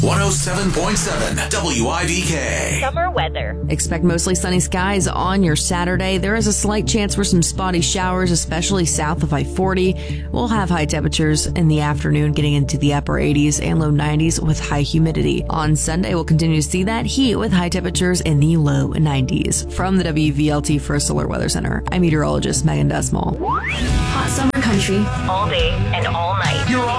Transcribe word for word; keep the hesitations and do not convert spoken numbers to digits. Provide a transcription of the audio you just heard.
one oh seven point seven W I D K. Summer weather. Expect mostly sunny skies on your Saturday. There is a slight chance for some spotty showers, especially south of I forty. We'll have high temperatures in the afternoon, getting into the upper eighties and low nineties with high humidity. On Sunday, we'll continue to see that heat with high temperatures in the low nineties. From the W V L T First Alert Weather Center, I'm meteorologist Megan Desmal. Hot summer country. All day and all night. You're on